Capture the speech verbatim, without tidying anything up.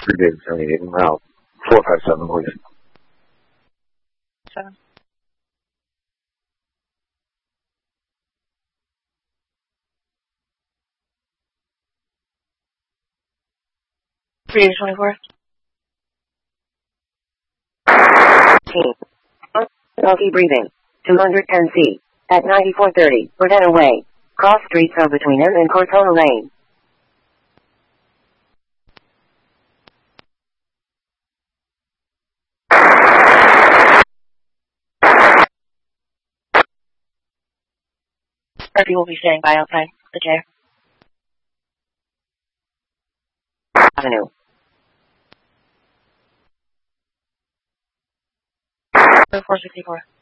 three David seventy-eight, route four five seven, please. Seven. three David twenty-four. Healthy breathing. two hundred ten C. At ninety-four thirty, Verdetta Way. Cross streets are between M and Cortona Lane. Murphy will be standing by outside the chair. Avenue. four sixty-four.